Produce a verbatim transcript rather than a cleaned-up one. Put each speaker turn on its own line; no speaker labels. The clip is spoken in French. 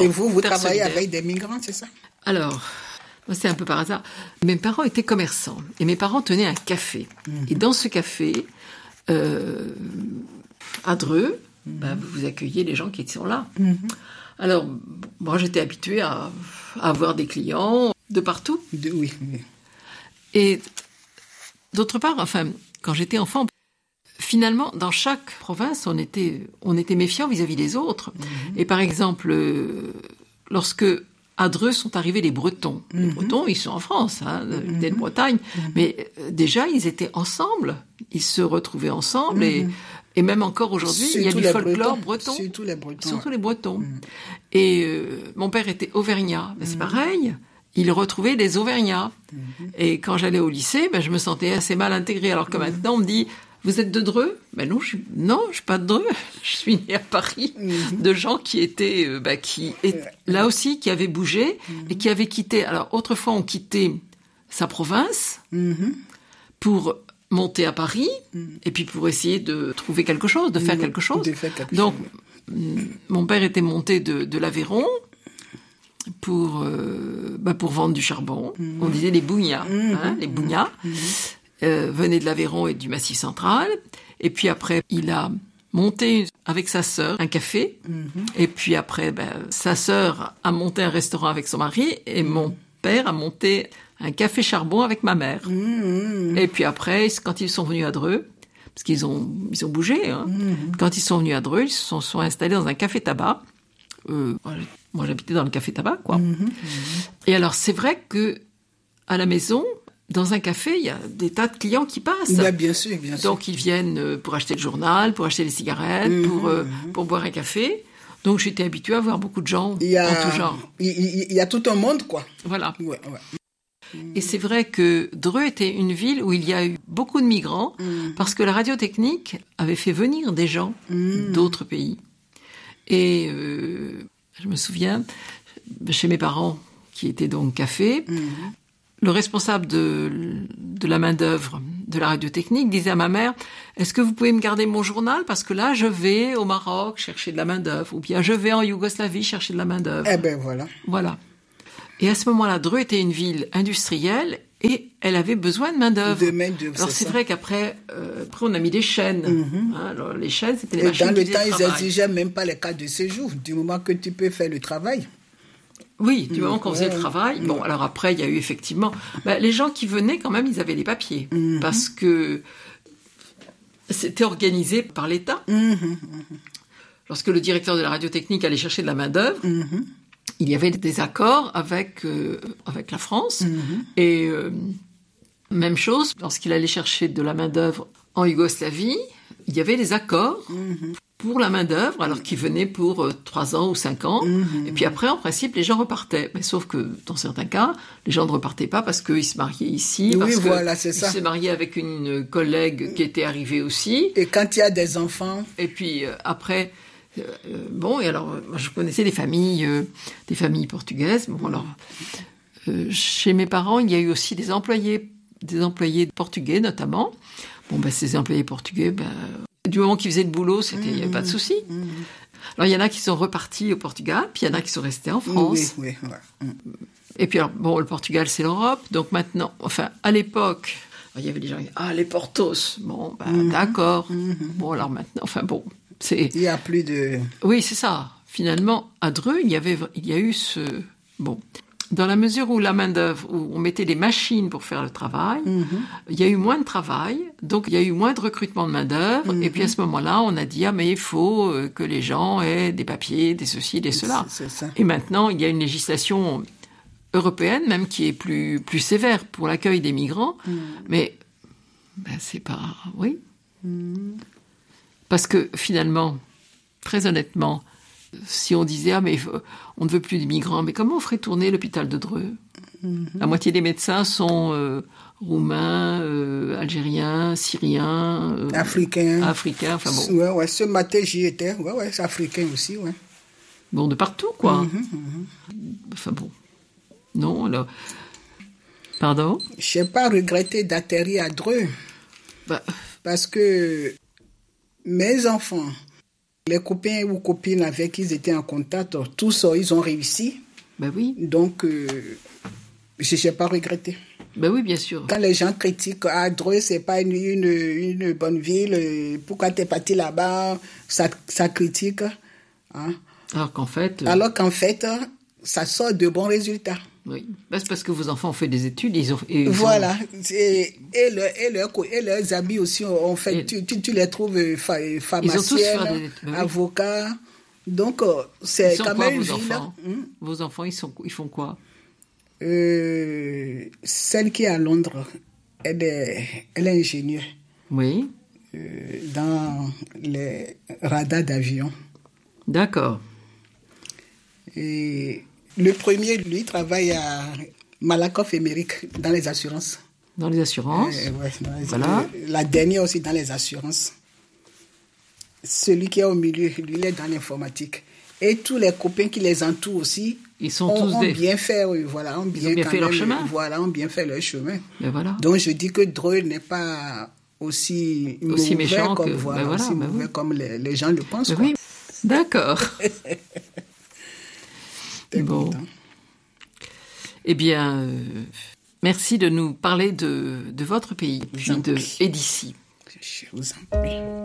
Et vous, vous travaillez avec des migrants, c'est ça?
Alors, moi, c'est un peu par hasard. Mes parents étaient commerçants et mes parents tenaient un café. Mmh. Et dans ce café, euh, à Dreux, mmh. bah, vous accueillez les gens qui sont là. Mmh. Alors, moi, j'étais habituée à, à avoir des clients de partout.
De, oui, oui.
Et d'autre part, enfin, quand j'étais enfant, finalement, dans chaque province, on était, on était méfiant vis-à-vis des autres. Mmh. Et par exemple, lorsque à Dreux sont arrivés les Bretons. Les mmh. Bretons, ils sont en France, hein, mmh. de Bretagne. Mmh. Mais euh, déjà, ils étaient ensemble. Ils se retrouvaient ensemble. Mmh. Et, et même encore aujourd'hui,
surtout
il y a du folklore
Bretons.
breton.
Surtout les Bretons.
Surtout
ouais.
les Bretons. Mmh. Et euh, mon père était auvergnat. Ben, c'est mmh. pareil. Il retrouvait des auvergnats. Mmh. Et quand j'allais au lycée, ben, je me sentais assez mal intégrée. Alors que mmh. maintenant, on me dit... Vous êtes de Dreux? Ben non, je non, je suis pas de Dreux. Je suis née à Paris, mmh. de gens qui étaient, euh, bah, qui est, là aussi, qui avaient bougé mmh. et qui avaient quitté. Alors autrefois, on quittait sa province mmh. pour monter à Paris mmh. et puis pour essayer de trouver quelque chose, de faire mmh. quelque chose.
De faire quelque
Donc,
chose.
mon père était monté de, de l'Aveyron pour, euh, bah, pour vendre du charbon. Mmh. On disait les bougnats, mmh. hein, les bougnats. Mmh. Euh, venait de l'Aveyron et du Massif central. Et puis après, il a monté avec sa sœur un café. Mm-hmm. Et puis après, ben, sa sœur a monté un restaurant avec son mari. Et mm-hmm. mon père a monté un café charbon avec ma mère. Mm-hmm. Et puis après, quand ils sont venus à Dreux, parce qu'ils ont, ils ont bougé, hein, mm-hmm. quand ils sont venus à Dreux, ils se sont, sont installés dans un café tabac. Euh, moi, j'habitais dans le café tabac, quoi. Mm-hmm. Et alors, c'est vrai que à la maison... Dans un café, il y a des tas de clients qui passent.
Bah, bien sûr, bien sûr.
Donc, ils viennent pour acheter le journal, pour acheter les cigarettes, mmh, pour, euh, mmh. pour boire un café. Donc, j'étais habituée à voir beaucoup de gens
il y a,
en tout genre.
Il, il, il y a tout un monde, quoi.
Voilà.
Ouais, ouais.
Et c'est vrai que Dreux était une ville où il y a eu beaucoup de migrants mmh. parce que la radiotechnique avait fait venir des gens mmh. d'autres pays. Et euh, je me souviens, chez mes parents, qui étaient donc café, mmh. le responsable de, de la main-d'œuvre de la radiotechnique disait à ma mère « Est-ce que vous pouvez me garder mon journal? Parce que là, je vais au Maroc chercher de la main-d'œuvre. Ou bien je vais en Yougoslavie chercher de la main-d'œuvre. »
Eh ben voilà.
Voilà. Et à ce moment-là, Dreux était une ville industrielle et elle avait besoin de main-d'œuvre.
De main-d'œuvre,
Alors,
c'est,
c'est
ça.
vrai qu'après, euh, après, on a mis des chaînes. Mm-hmm. Hein, alors, les chaînes, c'était les
et
machines
dans
qui
le temps,
faisaient le
ils
travail.
exigeaient même pas les cartes de séjour. Du moment que tu peux faire le travail.
Oui, du moment qu'on faisait
ouais,
le travail. Bon,
ouais.
alors après, il y a eu effectivement... Ben, les gens qui venaient, quand même, ils avaient les papiers. Mm-hmm. Parce que c'était organisé par l'État. Mm-hmm. Lorsque le directeur de la radiotechnique allait chercher de la main-d'œuvre, mm-hmm. il y avait des accords avec, euh, avec la France. Mm-hmm. Et euh, même chose, lorsqu'il allait chercher de la main-d'œuvre en Yougoslavie, il y avait des accords... Mm-hmm. pour la main-d'œuvre, alors qu'ils venaient pour euh, trois ans ou cinq ans. Mmh. Et puis après, en principe, les gens repartaient. Mais sauf que, dans certains cas, les gens ne repartaient pas parce qu'ils se mariaient ici,
oui,
parce
voilà,
qu'ils
se
mariaient avec une collègue qui était arrivée aussi.
Et quand il y a des enfants...
Et puis euh, après... Euh, bon, et alors, moi, je connaissais des familles, euh, des familles portugaises. Bon, alors, euh, chez mes parents, il y a eu aussi des employés, des employés portugais, notamment. Bon, ben, ces employés portugais... Ben, du moment qu'ils faisaient le boulot, c'était, il n'y avait pas de souci. Mmh. Alors, il y en a qui sont repartis au Portugal, puis il y en a qui sont restés en France.
Oui, oui, ouais.
Et puis, alors, bon, le Portugal, c'est l'Europe. Donc maintenant, enfin, à l'époque, il y avait des gens qui disaient « Ah, les Portos !» Bon, ben, mmh. d'accord. Mmh. Bon, alors maintenant, enfin bon, c'est...
Il n'y a plus de...
Oui, c'est ça. Finalement, à Dreux, il y avait, il y a eu ce... Bon... Dans la mesure où la main-d'œuvre, où on mettait des machines pour faire le travail, mm-hmm. il y a eu moins de travail, donc il y a eu moins de recrutement de main-d'œuvre. Mm-hmm. Et puis à ce moment-là, on a dit ah mais il faut que les gens aient des papiers, des ceci, des cela.
C'est, c'est ça.
Et maintenant, il y a une législation européenne même qui est plus plus sévère pour l'accueil des migrants, mm. mais ben, c'est pas oui, mm. parce que finalement, très honnêtement. Si on disait, ah, mais on ne veut plus d'immigrants, mais comment on ferait tourner l'hôpital de Dreux? Mm-hmm. La moitié des médecins sont euh, roumains, euh, algériens, syriens, euh,
africains.
Africains, enfin bon.
Ouais, ouais, ce matin j'y étais, ouais, ouais, c'est africain aussi, ouais.
Bon, de partout, quoi.
Mm-hmm, mm-hmm.
Enfin bon. Non, alors. Pardon?
Je n'ai pas regretté d'atterrir à Dreux.
Bah.
Parce que mes enfants Les copains ou copines avec qui ils étaient en contact, tous, ils ont réussi.
Ben oui.
Donc, euh, je n'ai pas regretté.
Ben oui, bien sûr.
Quand les gens critiquent, ah, Dreux, c'est pas une, une, une bonne ville, pourquoi t'es parti là-bas, ça, ça critique. Hein?
Alors qu'en fait... Euh...
Alors qu'en fait, ça sort de bons résultats.
Oui, ben, c'est parce que vos enfants ont fait des études. Ils ont, et ils
voilà.
ont...
Et, et, le, et, leur, et leurs amis aussi ont fait, et... tu, tu, tu les trouves pharmaciennes, ben, avocats. Oui. Donc, c'est quand
quoi,
même une
vos
ville.
Enfants hum? Vos enfants, ils, sont, ils font quoi?
Euh, celle qui est à Londres, elle est, elle est ingénieure.
Oui.
Euh, dans les radars d'avion.
D'accord.
Et le premier, lui, travaille à Malakoff Émeric, dans les assurances.
Dans les assurances
euh, ouais, dans les,
voilà.
La dernière aussi dans les assurances. Celui qui est au milieu, lui, il est dans l'informatique. Et tous les copains qui les entourent aussi,
ils sont
ont,
tous
ont
des...
bien fait, oui, voilà, ont bien,
Ils ont bien fait
même,
leur chemin.
Voilà, ont bien fait leur chemin.
Ben voilà.
Donc je dis que Dreux n'est pas aussi,
aussi
mauvais
méchant
comme,
que...
voilà,
ben voilà,
aussi
ben
mauvais
oui.
comme les, les gens le pensent.
Ben
quoi.
oui. D'accord. Bon.
Content.
Eh bien, euh, merci de nous parler de, de votre pays, puis de, et d'ici.
Je vous en prie.